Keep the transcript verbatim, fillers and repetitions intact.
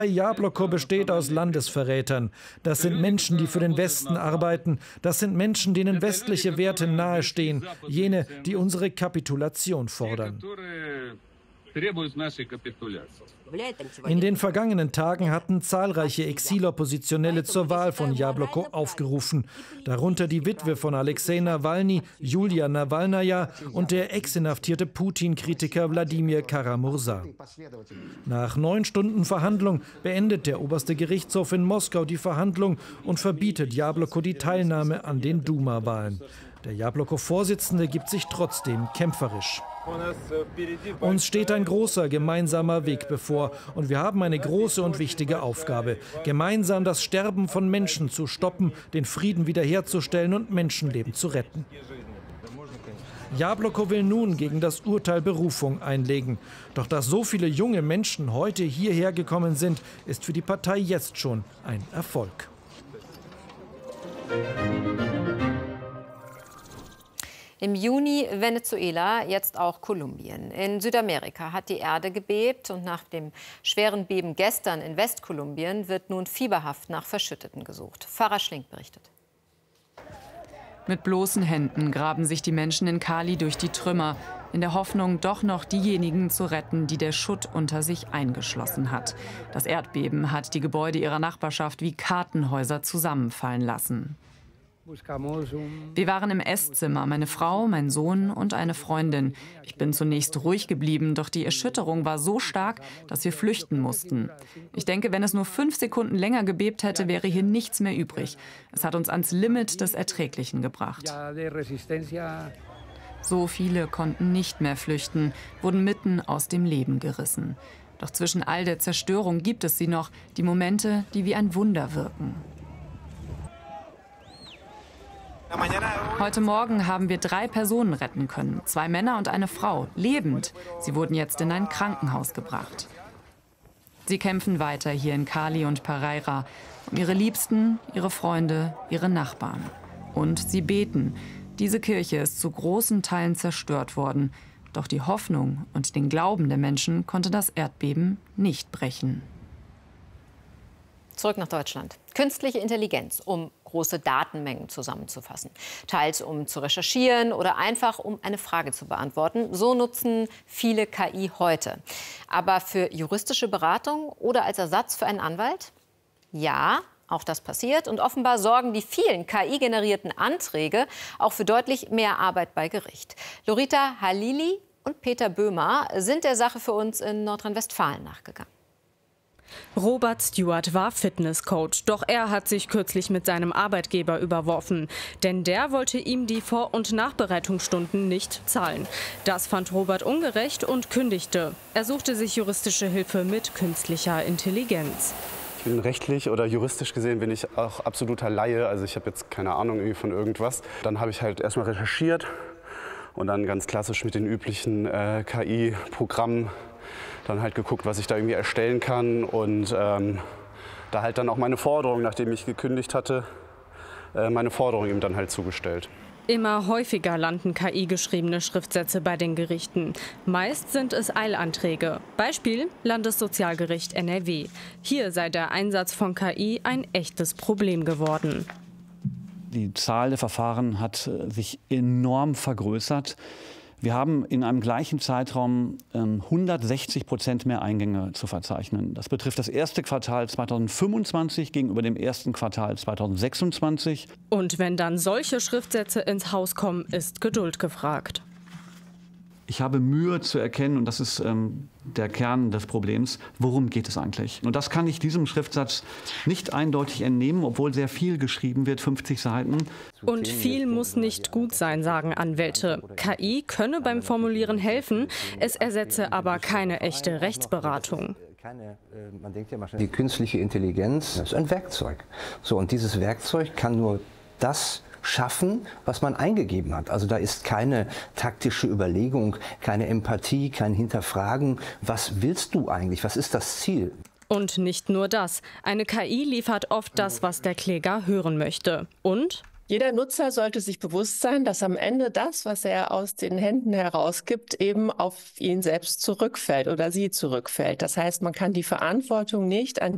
Jabloko besteht aus Landesverrätern. Das sind Menschen, die für den Westen arbeiten. Das sind Menschen, denen westliche Werte nahestehen. Jene, die unsere Kapitulation fordern. In den vergangenen Tagen hatten zahlreiche Exiloppositionelle zur Wahl von Jabloko aufgerufen. Darunter die Witwe von Alexei Nawalny, Julia Nawalnaja, und der ex-inhaftierte Putin-Kritiker Wladimir Kara-Murza. Nach neun Stunden Verhandlung beendet der oberste Gerichtshof in Moskau die Verhandlung und verbietet Jabloko die Teilnahme an den Duma-Wahlen. Der Jabloko-Vorsitzende gibt sich trotzdem kämpferisch. Uns steht ein großer gemeinsamer Weg bevor und wir haben eine große und wichtige Aufgabe, gemeinsam das Sterben von Menschen zu stoppen, den Frieden wiederherzustellen und Menschenleben zu retten. Jabloko will nun gegen das Urteil Berufung einlegen. Doch dass so viele junge Menschen heute hierher gekommen sind, ist für die Partei jetzt schon ein Erfolg. Im Juni Venezuela, jetzt auch Kolumbien. In Südamerika hat die Erde gebebt und nach dem schweren Beben gestern in Westkolumbien wird nun fieberhaft nach Verschütteten gesucht. Farah Schlink berichtet. Mit bloßen Händen graben sich die Menschen in Cali durch die Trümmer, in der Hoffnung, doch noch diejenigen zu retten, die der Schutt unter sich eingeschlossen hat. Das Erdbeben hat die Gebäude ihrer Nachbarschaft wie Kartenhäuser zusammenfallen lassen. Wir waren im Esszimmer, meine Frau, mein Sohn und eine Freundin. Ich bin zunächst ruhig geblieben, doch die Erschütterung war so stark, dass wir flüchten mussten. Ich denke, wenn es nur fünf Sekunden länger gebebt hätte, wäre hier nichts mehr übrig. Es hat uns ans Limit des Erträglichen gebracht. So viele konnten nicht mehr flüchten, wurden mitten aus dem Leben gerissen. Doch zwischen all der Zerstörung gibt es sie noch, die Momente, die wie ein Wunder wirken. Heute Morgen haben wir drei Personen retten können, zwei Männer und eine Frau, lebend. Sie wurden jetzt in ein Krankenhaus gebracht. Sie kämpfen weiter hier in Cali und Pereira um ihre Liebsten, ihre Freunde, ihre Nachbarn. Und sie beten. Diese Kirche ist zu großen Teilen zerstört worden. Doch die Hoffnung und den Glauben der Menschen konnte das Erdbeben nicht brechen. Zurück nach Deutschland. Künstliche Intelligenz, um große Datenmengen zusammenzufassen. Teils um zu recherchieren oder einfach um eine Frage zu beantworten. So nutzen viele K I heute. Aber für juristische Beratung oder als Ersatz für einen Anwalt? Ja, auch das passiert. Und offenbar sorgen die vielen K I-generierten Anträge auch für deutlich mehr Arbeit bei Gericht. Lorita Halili und Peter Böhmer sind der Sache für uns in Nordrhein-Westfalen nachgegangen. Robert Stewart war Fitnesscoach, doch er hat sich kürzlich mit seinem Arbeitgeber überworfen. Denn der wollte ihm die Vor- und Nachbereitungsstunden nicht zahlen. Das fand Robert ungerecht und kündigte. Er suchte sich juristische Hilfe mit künstlicher Intelligenz. Ich bin rechtlich oder juristisch gesehen bin ich auch absoluter Laie. Also ich habe jetzt keine Ahnung irgendwie von irgendwas. Dann habe ich halt erstmal recherchiert und dann ganz klassisch mit den üblichen äh, K I-Programmen dann halt geguckt, was ich da irgendwie erstellen kann und ähm, da halt dann auch meine Forderung, nachdem ich gekündigt hatte, äh, meine Forderung ihm dann halt zugestellt. Immer häufiger landen K I-geschriebene Schriftsätze bei den Gerichten. Meist sind es Eilanträge. Beispiel Landessozialgericht N R W. Hier sei der Einsatz von K I ein echtes Problem geworden. Die Zahl der Verfahren hat sich enorm vergrößert. Wir haben in einem gleichen Zeitraum ähm, hundertsechzig Prozent mehr Eingänge zu verzeichnen. Das betrifft das erste Quartal zweitausendfünfundzwanzig gegenüber dem ersten Quartal zweitausendsechsundzwanzig. Und wenn dann solche Schriftsätze ins Haus kommen, ist Geduld gefragt. Ich habe Mühe zu erkennen, und das ist ähm, der Kern des Problems, worum geht es eigentlich? Und das kann ich diesem Schriftsatz nicht eindeutig entnehmen, obwohl sehr viel geschrieben wird, fünfzig Seiten. Und viel muss nicht gut sein, sagen Anwälte. K I könne beim Formulieren helfen, es ersetze aber keine echte Rechtsberatung. Die künstliche Intelligenz ist ein Werkzeug. So, und dieses Werkzeug kann nur das schaffen, was man eingegeben hat. Also da ist keine taktische Überlegung, keine Empathie, kein Hinterfragen. Was willst du eigentlich? Was ist das Ziel? Und nicht nur das. Eine K I liefert oft das, was der Kläger hören möchte. Und? Jeder Nutzer sollte sich bewusst sein, dass am Ende das, was er aus den Händen herausgibt, eben auf ihn selbst zurückfällt oder sie zurückfällt. Das heißt, man kann die Verantwortung nicht an